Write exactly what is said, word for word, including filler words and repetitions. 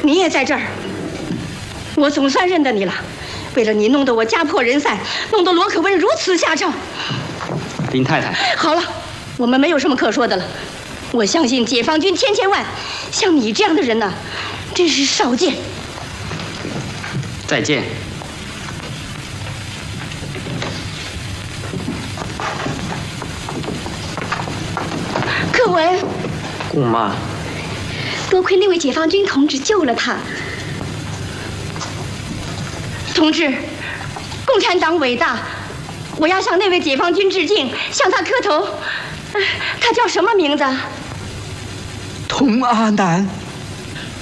你也在这儿，我总算认得你了。为了你，弄得我家破人散，弄得罗可温如此下场。 林太太， 好了，我们没有什么可说的了。我相信解放军千千万，像你这样的人呢，真是少见。 再见。 可文， 姑妈， 多亏那位解放军同志救了他。同志，共产党伟大，我要向那位解放军致敬，向他磕头。他叫什么名字？ 童阿南。